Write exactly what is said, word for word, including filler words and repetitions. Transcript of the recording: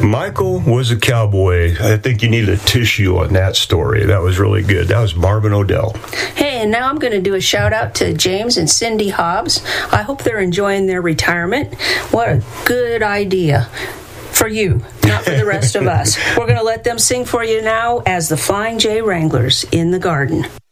Michael was a cowboy. I think you need a tissue on that story. That was really good. That was Marvin Odell. Hey, and now I'm going to do a shout out to James and Cindy Hobbs. I hope they're enjoying their retirement. What a good idea. For you, not for the rest of us. We're going to let them sing for you now as the Flying J Wranglers in the Garden.